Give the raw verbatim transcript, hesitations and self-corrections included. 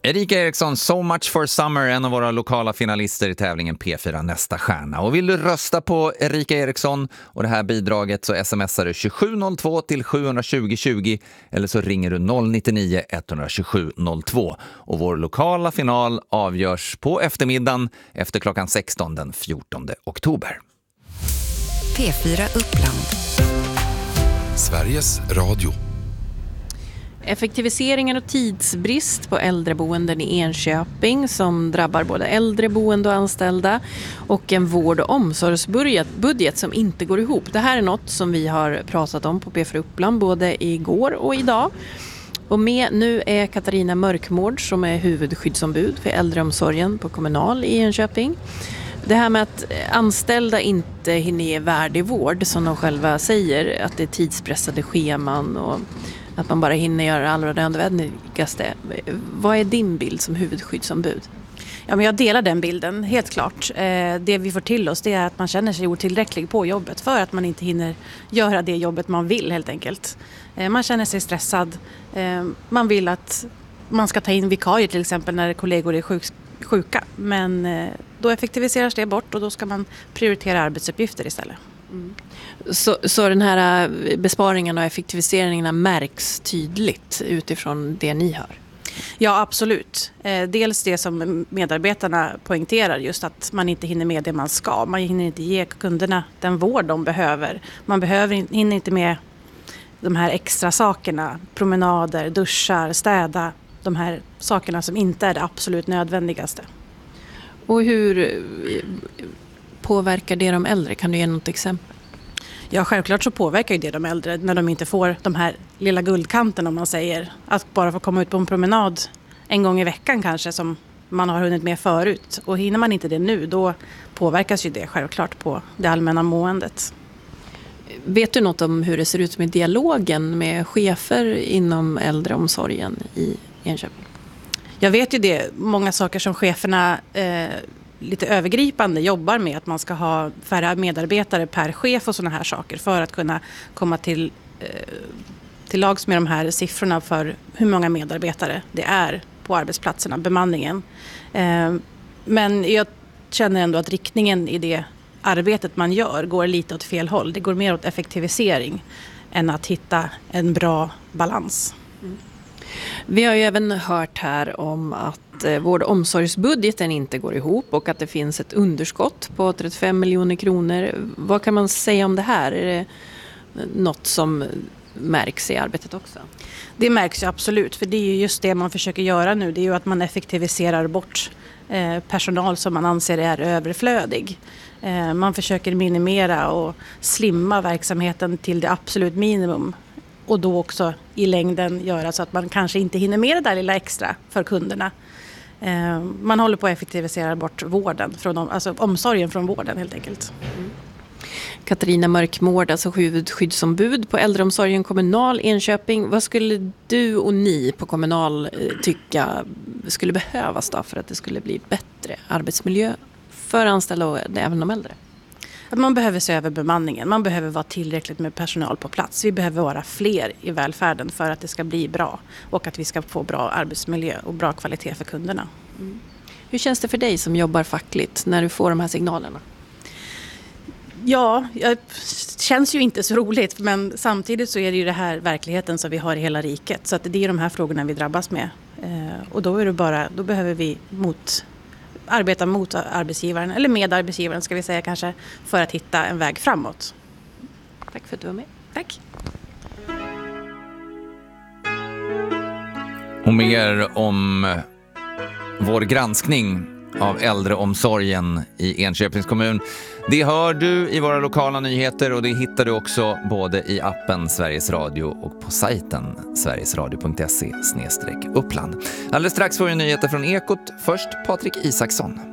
Erika Eriksson, So Much for Summer, en av våra lokala finalister i tävlingen P fyra Nästa stjärna. Och vill du rösta på Erika Eriksson och det här bidraget så smsar du tjugosju noll två till sju tjugo tjugo eller så ringer du noll nio nio ett two sju noll två. Och vår lokala final avgörs på eftermiddagen efter klockan sexton den fjortonde oktober. P fyra Uppland. Sveriges Radio. Effektiviseringen och tidsbrist på äldreboenden i Enköping som drabbar både äldreboende och anställda och en vård- och omsorgsbudget budget som inte går ihop. Det här är något som vi har pratat om på P fyra Uppland både igår och idag. Och med nu är Katarina Mörkmård som är huvudskyddsombud för äldreomsorgen på Kommunal i Enköping. Det här med att anställda inte hinner ge värdig vård som de själva säger, att det är tidspressade scheman och att man bara hinner göra allra nödvändigaste. Vad är din bild som huvudskyddsombud? Ja, men jag delar den bilden, helt klart. Eh, det vi får till oss det är att man känner sig otillräcklig på jobbet för att man inte hinner göra det jobbet man vill helt enkelt. Eh, man känner sig stressad. Eh, man vill att man ska ta in vikarier till exempel när kollegor är sjuk, sjuka. Men eh, då effektiviseras det bort och då ska man prioritera arbetsuppgifter istället. Mm. Så, så den här besparingen och effektiviseringarna märks tydligt utifrån det ni hör? Ja, absolut. Eh, dels det som medarbetarna poängterar, just att man inte hinner med det man ska. Man hinner inte ge kunderna den vård de behöver. Man behöver, hinner inte med de här extra sakerna, promenader, duschar, städa. De här sakerna som inte är det absolut nödvändigaste. Och hur påverkar det de äldre? Kan du ge något exempel? Ja, självklart så påverkar ju det de äldre när de inte får de här lilla guldkanten om man säger. Att bara få komma ut på en promenad en gång i veckan kanske som man har hunnit med förut. Och hinner man inte det nu då påverkas ju det självklart på det allmänna måendet. Vet du något om hur det ser ut med dialogen med chefer inom äldreomsorgen i Enköping? Jag vet ju det, många saker som cheferna eh, lite övergripande jobbar med, att man ska ha färre medarbetare per chef och sådana här saker för att kunna komma till, eh, till lags med de här siffrorna för hur många medarbetare det är på arbetsplatserna, bemanningen. Eh, men jag känner ändå att riktningen i det arbetet man gör går lite åt fel håll. Det går mer åt effektivisering än att hitta en bra balans. Mm. Vi har ju även hört här om att eh, vård- och omsorgsbudgeten inte går ihop och att det finns ett underskott på trettiofem miljoner kronor. Vad kan man säga om det här? Är det något som märks i arbetet också? Det märks ju absolut, för det är ju just det man försöker göra nu. Det är ju att man effektiviserar bort eh, personal som man anser är överflödig. Eh, man försöker minimera och slimma verksamheten till det absolut minimum. Och då också i längden göra så att man kanske inte hinner med det där lilla extra för kunderna. Eh, man håller på att effektivisera bort vården, från, alltså omsorgen från vården helt enkelt. Mm. Katarina Mörkmård, alltså huvudskyddsombud på äldreomsorgen Kommunal Enköping. Vad skulle du och ni på Kommunal tycka skulle behövas då för att det skulle bli bättre arbetsmiljö för anställda och även de äldre? Att man behöver se över bemanningen. Man behöver vara tillräckligt med personal på plats. Vi behöver vara fler i välfärden för att det ska bli bra och att vi ska få bra arbetsmiljö och bra kvalitet för kunderna. Mm. Hur känns det för dig som jobbar fackligt när du får de här signalerna? Ja, det känns ju inte så roligt, men samtidigt så är det ju det här verkligheten som vi har i hela riket. Så att det är de här frågorna vi drabbas med. Och då är det bara, då behöver vi mot, arbeta mot arbetsgivaren, eller med arbetsgivaren ska vi säga kanske, för att hitta en väg framåt. Tack för att du var med. Tack. Och mer om vår granskning av äldreomsorgen i Enköpings kommun. Det hör du i våra lokala nyheter och det hittar du också både i appen Sveriges Radio och på sajten sverigesradio punkt se slash uppland. Alldeles strax får vi nyheter från Ekot. Först Patrik Isaksson.